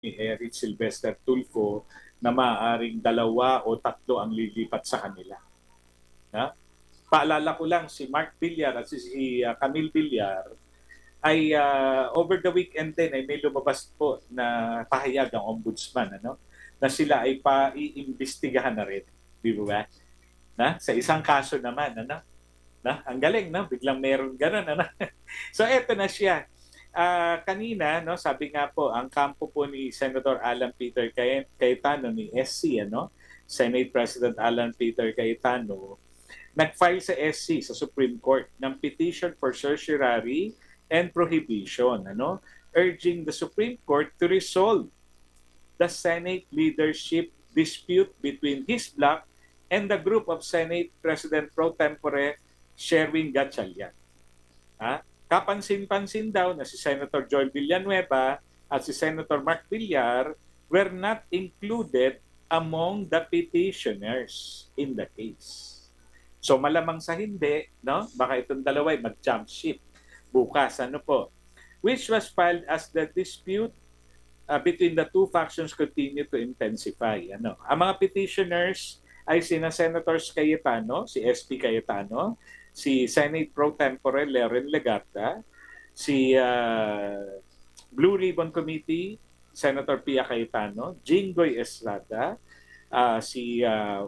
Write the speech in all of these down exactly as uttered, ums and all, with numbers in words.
ni Eric Sylvester Tulfo na maaaring dalawa o tatlo ang lilipat sa kanila. Na? Paalala ko lang, si Mark Villar at si, si uh, Camille Villar ay uh, over the weekend din ay may lumabas po na pahayag ang ombudsman, ano, na sila ay pa-iimbestigahan na rin. Di ba? Na? Sa isang kaso naman, ano? Na? Ang galing, no? Biglang meron ganun, ano? So eto na siya. Uh, kanina, no, sabi nga po, ang kampo po ni Senator Alan Peter Cayetano ni S C, ano, Senate President Alan Peter Cayetano, nag-file sa S C, sa Supreme Court, ng petition for certiorari and prohibition, ano, urging the Supreme Court to resolve the Senate leadership dispute between his bloc and the group of Senate President pro tempore Sherwin Gatchalian. Ha? Kapansin-pansin daw na si Senator Joel Villanueva at si Senator Mark Villar were not included among the petitioners in the case. So malamang sa hindi, no? Baka itong dalawa ay mag-jump ship bukas, ano po, which was filed as the dispute uh, between the two factions continue to intensify. Ano? Ang mga petitioners ay sina Senators Cayetano, si S P Cayetano, si Senate Pro Tempore Leren Legarda, si uh, Blue Ribbon Committee, Senator Pia Cayetano, Jinggoy Estrada, uh, si uh,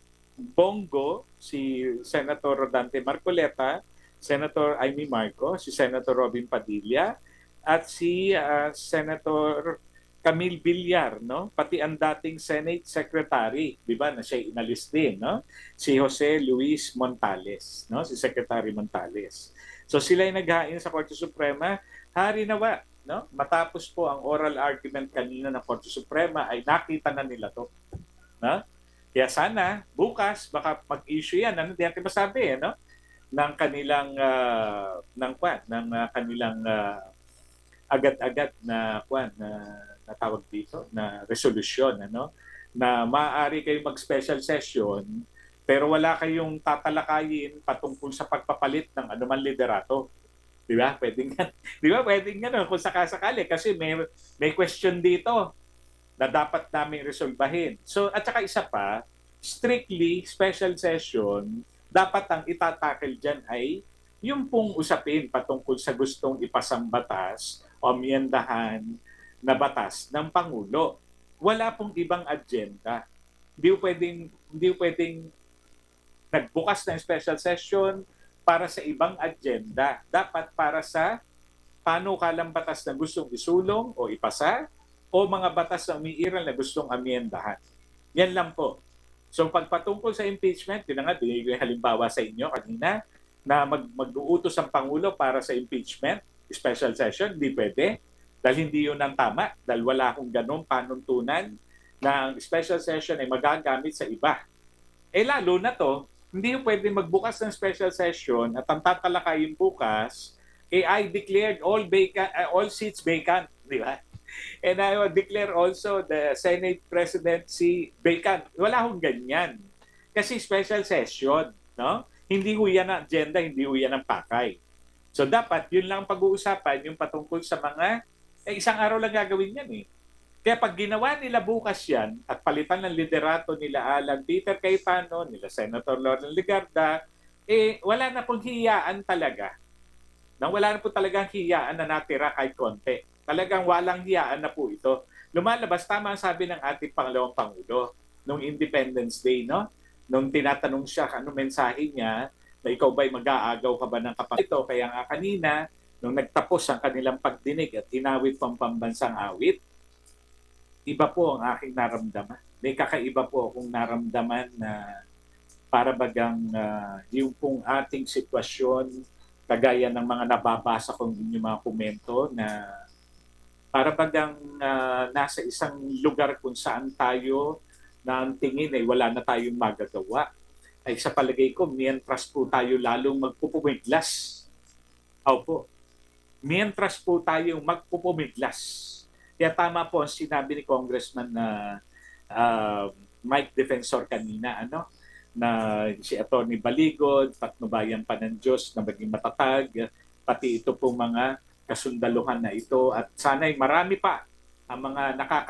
Bongo, si Senator Dante Marcoleta, Senator Amy Marco, si Senator Robin Padilla, at si uh, Senator Camille Villar, no? Pati ang dating Senate Secretary, di ba, na siya inalis din, no? Si Jose Luis Montales, no? Si Secretary Montales. So sila ay naghain sa Korte Suprema, hari nawa, no? Matapos po ang oral argument kanina ng Korte Suprema ay nakita na nila to, no? Kaya sana bukas baka mag-issue yan, ano, di natin masabi, eh, no? Ng kanilang uh, ng kwan, ng uh, kanilang uh, agad-agad na kwan na natawag dito na resolution, ano, na maaari kayong mag-special session pero wala kayong tatalakayin patungkol sa pagpapalit ng anuman liderato. Di ba? Pwedeng yan. Di ba? Pwedeng yan kung sakasakali kasi may may question dito na dapat namin resolbahin. So at saka isa pa, strictly special session, dapat ang itatakel dyan ay yung pong usapin patungkol sa gustong ipasang batas o amyendahan na batas ng Pangulo. Wala pong ibang agenda. Hindi pwedeng, hindi pwedeng nagbukas ng special session para sa ibang agenda. Dapat para sa panukalang batas na gustong isulong o ipasa o mga batas na umiiral na gustong amyendahan. Yan lang po. So pagpatungkol sa impeachment, yun na nga, binigay ko halimbawa sa inyo kanina, na mag mag-uutos ang Pangulo para sa impeachment, special session, hindi pwede. Dahil hindi yun ang tama. Dahil wala akong ganong panuntunan na ang special session ay magagamit sa iba. Eh lalo na to, hindi yung pwede magbukas ng special session at ang tatalakayin bukas, eh I declared all, vacant, uh, all seats vacant. Di ba? And I will declare also the Senate presidency vacant. Wala akong ganyan. Kasi special session, no? Hindi ho yan ang agenda, hindi ho yan ang pakay. So dapat yun lang pag-uusapan, yung patungkol sa mga, eh isang araw lang gagawin yan eh. Kaya pag ginawa nila bukas yan at palitan ng liderato nila Alan Peter Cayetano, nila Senator Loren Legarda, eh wala na pong hiyaan talaga. Nang wala na po talagang hiyaan na natira kahit konti. Talagang walang hiyaan na po ito. Lumalabas, tama ang sabi ng ating Pangalawang Pangulo noong Independence Day, no? Nung tinatanong siya ano mensahe niya, na ikaw ba'y mag-aagaw ka ba ng kapatid ito? Kaya nga kanina, nung nagtapos ang kanilang pagdinig at inawit pang pambansang awit, iba po ang aking naramdaman. May kakaiba po akong naramdaman na para bagang uh, yung pong ating sitwasyon, kagaya ng mga nababasa kong inyong mga komento na para bagang uh, nasa isang lugar kung saan tayo na ang tingin ay wala na tayong magagawa. Ay sa palagay ko, mientras po tayo lalong magpupumiglas. Opo. Mientras po tayong magpupumiglas. Kaya tama po ang sinabi ni Congressman na uh, Mike Defensor kanina, ano, na si Atty. Baligod, patnubayan pa ng Diyos na maging matatag, pati ito po mga kasundaluhan na ito at sana'y marami pa ang mga nakaka